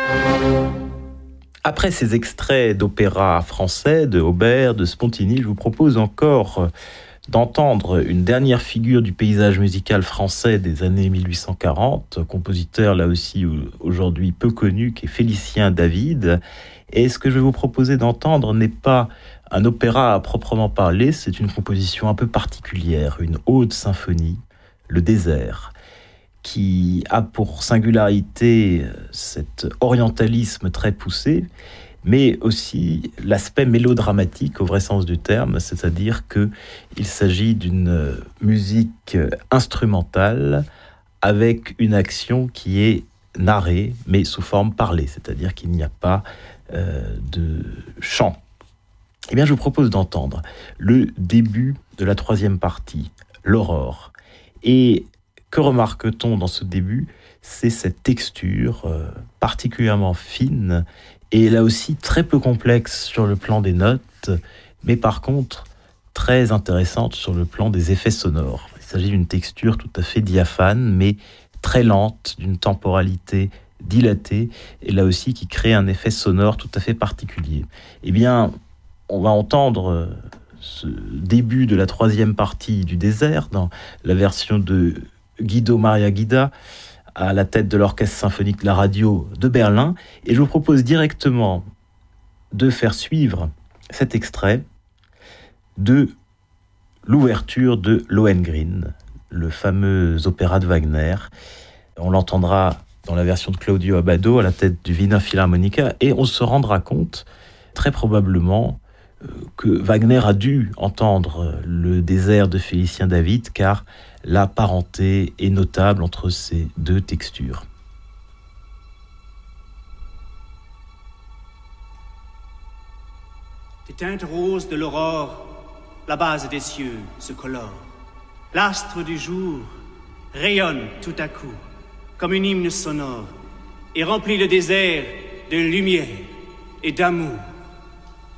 Après ces extraits d'opéra français, de Auber, de Spontini, je vous propose encore d'entendre une dernière figure du paysage musical français des années 1840, compositeur là aussi aujourd'hui peu connu, qui est Félicien David. Et ce que je vais vous proposer d'entendre n'est pas un opéra à proprement parler, c'est une composition un peu particulière, une haute symphonie, Le Désert, qui a pour singularité cet orientalisme très poussé, mais aussi l'aspect mélodramatique au vrai sens du terme, c'est-à-dire qu'il s'agit d'une musique instrumentale avec une action qui est narrée, mais sous forme parlée, c'est-à-dire qu'il n'y a pas de chant. Eh bien, je vous propose d'entendre le début de la troisième partie, l'Aurore. Et que remarque-t-on dans ce début ? C'est cette texture particulièrement fine et là aussi très peu complexe sur le plan des notes, mais par contre très intéressante sur le plan des effets sonores. Il s'agit d'une texture tout à fait diaphane, mais très lente, d'une temporalité dilatée, et là aussi qui crée un effet sonore tout à fait particulier. Eh bien, on va entendre ce début de la troisième partie du Désert dans la version de Guido Maria Guida à la tête de l'Orchestre symphonique de la radio de Berlin. Et je vous propose directement de faire suivre cet extrait de l'ouverture de Lohengrin, le fameux opéra de Wagner. On l'entendra dans la version de Claudio Abbado à la tête du Wiener Philharmonica, et on se rendra compte très probablement que Wagner a dû entendre le Désert de Félicien David, car la parenté est notable entre ces deux textures. Des teintes roses de l'aurore, la base des cieux se colore. L'astre du jour rayonne tout à coup, comme une hymne sonore, et remplit le désert de lumière et d'amour.